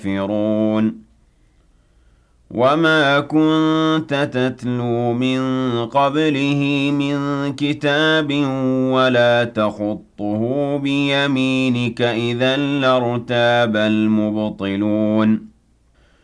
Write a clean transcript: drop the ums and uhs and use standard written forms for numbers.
يَكْفِرُونَ وَمَا كُنتَ تَتْلُو مِن قَبْلِهِ مِن كِتَابٍ وَلَا تَخُطُّهُ بِيَمِينِكَ ۖ إِذًا لَّارْتَابَ الْمُبْطِلُونَ